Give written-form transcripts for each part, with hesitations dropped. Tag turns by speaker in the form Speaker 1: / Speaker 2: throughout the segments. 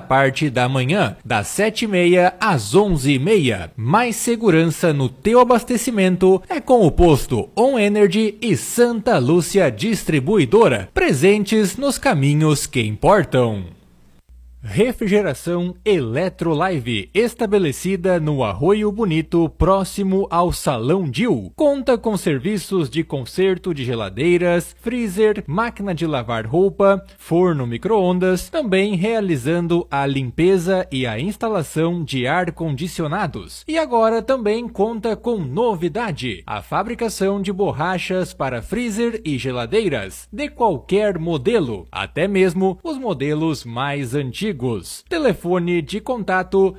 Speaker 1: parte da manhã, das 7h30 às 11h30. Mais segurança no teu abastecimento é com o posto On Energy e Santa Lúcia Distribuidora, presentes nos caminhos que importam. Refrigeração Eletrolive, estabelecida no Arroio Bonito, próximo ao Salão Dil. Conta com serviços de conserto de geladeiras, freezer, máquina de lavar roupa, forno micro-ondas, também realizando a limpeza e a instalação de ar-condicionados. E agora também conta com novidade, a fabricação de borrachas para freezer e geladeiras, de qualquer modelo, até mesmo os modelos mais antigos. Telefone de contato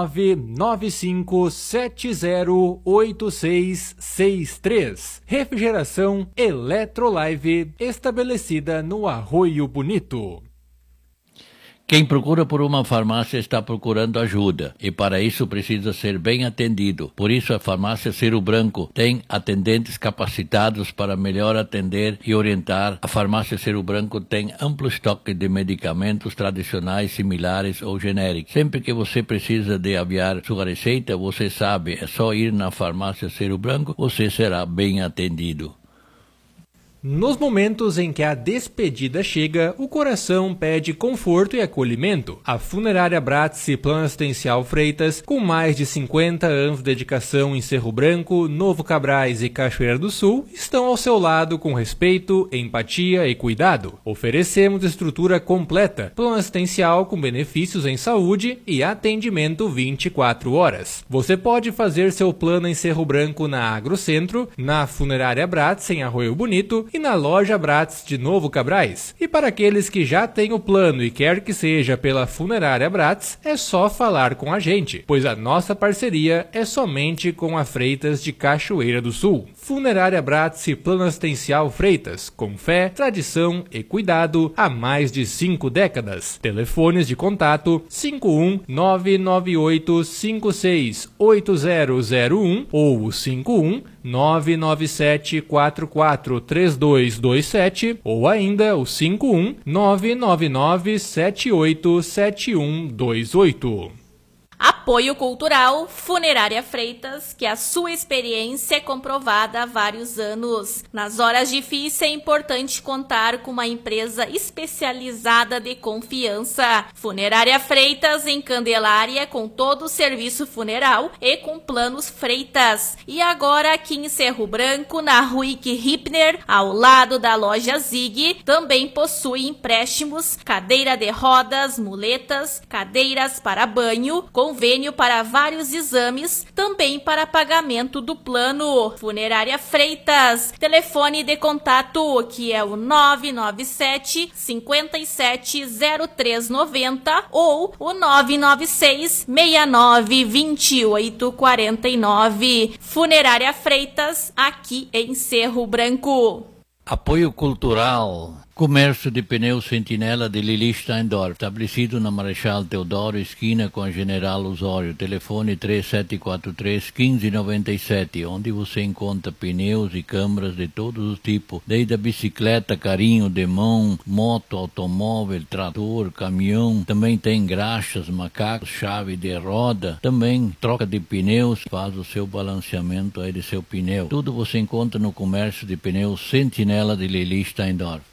Speaker 1: 995708663. Refrigeração Eletrolive, estabelecida no Arroio Bonito.
Speaker 2: Quem procura por uma farmácia está procurando ajuda e para isso precisa ser bem atendido. Por isso a farmácia Cerro Branco tem atendentes capacitados para melhor atender e orientar. A farmácia Cerro Branco tem amplo estoque de medicamentos tradicionais, similares ou genéricos. Sempre que você precisa de aviar sua receita, você sabe, é só ir na farmácia Cerro Branco, você será bem atendido.
Speaker 1: Nos momentos em que a despedida chega, o coração pede conforto e acolhimento. A Funerária Bratz e Plano Assistencial Freitas, com mais de 50 anos de dedicação em Cerro Branco, Novo Cabrais e Cachoeira do Sul, estão ao seu lado com respeito, empatia e cuidado. Oferecemos estrutura completa, plano assistencial com benefícios em saúde e atendimento 24 horas. Você pode fazer seu plano em Cerro Branco na Agrocentro, na Funerária Bratz em Arroio Bonito e na loja Bratz de Novo Cabrais. E para aqueles que já têm o plano e quer que seja pela Funerária Bratz, é só falar com a gente, pois a nossa parceria é somente com a Freitas de Cachoeira do Sul. Funerária Bratz e Plano Assistencial Freitas, com fé, tradição e cuidado há mais de 5 décadas. Telefones de contato 51998568001 ou 51997443227 ou ainda o 51999787128.
Speaker 3: Apoio Cultural Funerária Freitas, que a sua experiência é comprovada há vários anos. Nas horas difíceis é importante contar com uma empresa especializada de confiança. Funerária Freitas em Candelária, com todo o serviço funeral e com planos Freitas. E agora aqui em Cerro Branco, na Ruick Hipner, ao lado da loja Zig, também possui empréstimos, cadeira de rodas, muletas, cadeiras para banho, convênio para vários exames, também para pagamento do plano. Funerária Freitas, telefone de contato que é o 997 570390 ou o 996 69 2849. Funerária Freitas, aqui em Cerro Branco.
Speaker 2: Apoio Cultural. Comércio de pneus Sentinela de Lili Steindorf, estabelecido na Marechal Teodoro, esquina com a General Osório, telefone 3743-1597, onde você encontra pneus e câmaras de todos os tipos, desde a bicicleta, carrinho de mão, moto, automóvel, trator, caminhão, também tem graxas, macacos, chave de roda, também troca de pneus, faz o seu balanceamento aí de seu pneu. Tudo você encontra no comércio de pneus Sentinela de Lili Steindorf.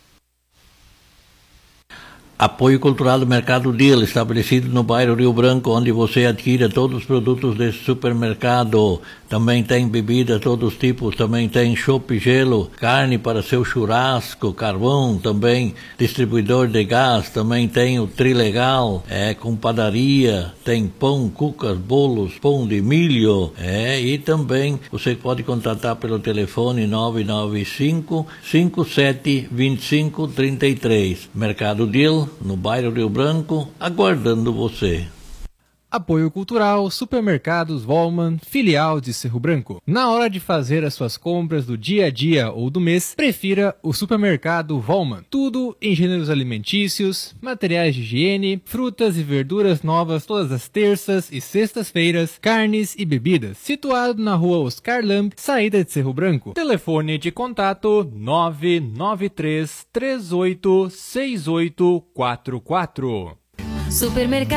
Speaker 2: Apoio Cultural do Mercado Deal, estabelecido no bairro Rio Branco, onde você adquire todos os produtos desse supermercado. Também tem bebida, todos os tipos, também tem chopp, gelo, carne para seu churrasco, carvão, também distribuidor de gás, também tem o Trilegal, com padaria, tem pão, cucas, bolos, pão de milho, e também você pode contatar pelo telefone 995 57 25 33. Mercado Deal, no bairro Rio Branco, aguardando você.
Speaker 1: Apoio Cultural Supermercados Volman, filial de Cerro Branco. Na hora de fazer as suas compras do dia a dia ou do mês, prefira o Supermercado Volman. Tudo em gêneros alimentícios, materiais de higiene, frutas e verduras novas todas as terças e sextas-feiras, carnes e bebidas. Situado na rua Oscar Lamb, saída de Cerro Branco. Telefone de contato 993 38 6844.
Speaker 4: Supermercado